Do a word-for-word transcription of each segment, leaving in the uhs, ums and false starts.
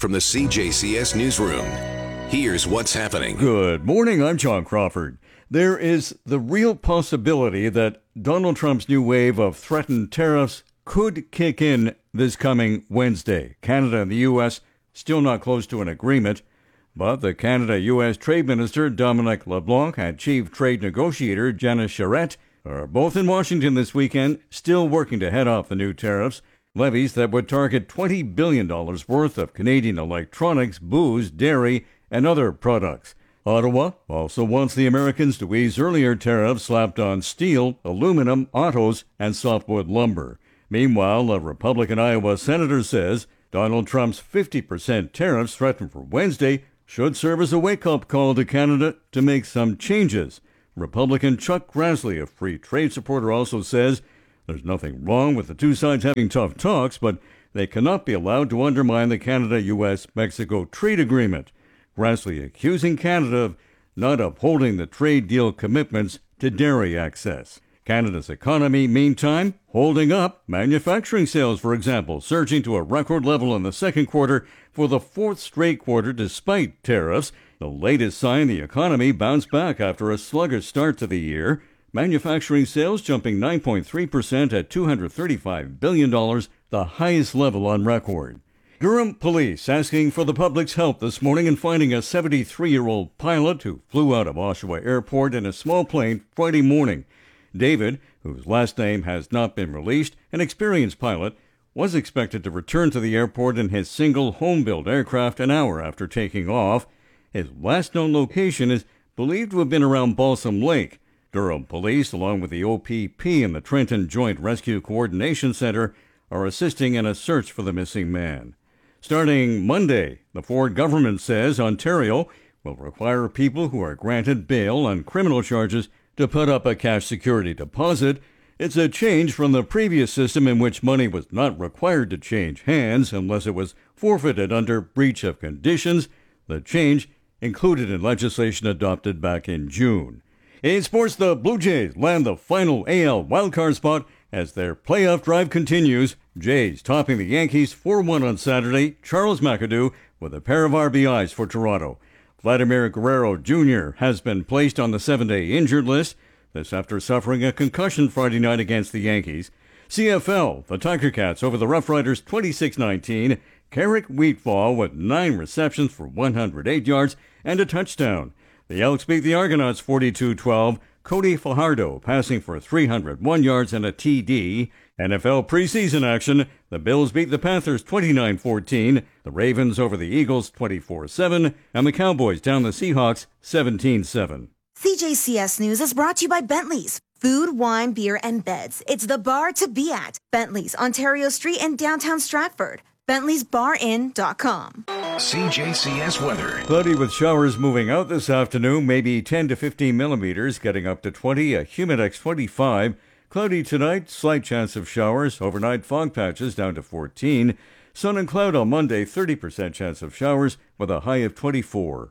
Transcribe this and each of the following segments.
from the C J C S Newsroom. Here's what's happening. Good morning, I'm John Crawford. There is the real possibility that Donald Trump's new wave of threatened tariffs could kick in this coming Wednesday. Canada and the U S still not close to an agreement, but the Canada-U S Trade Minister Dominic LeBlanc and Chief Trade Negotiator Janice Charette are both in Washington this weekend, still working to head off the new tariffs, levies that would target twenty billion dollars worth of Canadian electronics, booze, dairy, and other products. Ottawa also wants the Americans to ease earlier tariffs slapped on steel, aluminum, autos, and softwood lumber. Meanwhile, a Republican Iowa senator says Donald Trump's fifty percent tariffs threatened for Wednesday should serve as a wake-up call to Canada to make some changes. Republican Chuck Grassley, a free trade supporter, also says there's nothing wrong with the two sides having tough talks, but they cannot be allowed to undermine the Canada-U S Mexico trade agreement. Grassley accusing Canada of not upholding the trade deal commitments to dairy access. Canada's economy, meantime, holding up. Manufacturing sales, for example, surging to a record level in the second quarter for the fourth straight quarter despite tariffs. The latest sign the economy bounced back after a sluggish start to the year. Manufacturing sales jumping nine point three percent at two hundred thirty-five billion dollars, the highest level on record. Durham police asking for the public's help this morning in finding a seventy-three-year-old pilot who flew out of Oshawa Airport in a small plane Friday morning. David, whose last name has not been released, an experienced pilot, was expected to return to the airport in his single home-built aircraft an hour after taking off. His last known location is believed to have been around Balsam Lake. Durham police, along with the O P P and the Trenton Joint Rescue Coordination Center, are assisting in a search for the missing man. Starting Monday, the Ford government says Ontario will require people who are granted bail on criminal charges to put up a cash security deposit. It's a change from the previous system in which money was not required to change hands unless it was forfeited under breach of conditions. The change included in legislation adopted back in June. In sports, the Blue Jays land the final A L wildcard spot as their playoff drive continues. Jays topping the Yankees four one on Saturday. Charles McAdoo with a pair of R B Is for Toronto. Vladimir Guerrero Junior has been placed on the seven-day injured list. This after suffering a concussion Friday night against the Yankees. C F L, the Tiger Cats over the Rough Riders twenty-six nineteen. Carrick Wheatfall with nine receptions for one hundred eight yards and a touchdown. The Elks beat the Argonauts forty-two twelve. Cody Fajardo passing for three hundred one yards and a T D. N F L preseason action. The Bills beat the Panthers twenty-nine fourteen. The Ravens over the Eagles twenty-four seven. And the Cowboys down the Seahawks seventeen seven. C J C S News is brought to you by Bentley's. Food, wine, beer, and beds. It's the bar to be at. Bentley's, Ontario Street in downtown Stratford. Bentley's Bar Inn dot com. C J C S weather. Cloudy with showers moving out this afternoon, maybe ten to fifteen millimeters, getting up to twenty, a Humidex twenty-five. Cloudy tonight, slight chance of showers. Overnight fog patches down to fourteen. Sun and cloud on Monday, thirty percent chance of showers with a high of twenty-four.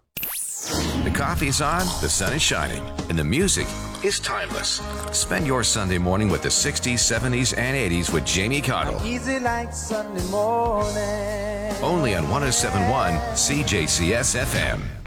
The coffee's on, the sun is shining, and the music is timeless. Spend your Sunday morning with the sixties, seventies, and eighties with Jamie Cottle. Easy like Sunday morning. Only on one oh seven point one C J C S F M.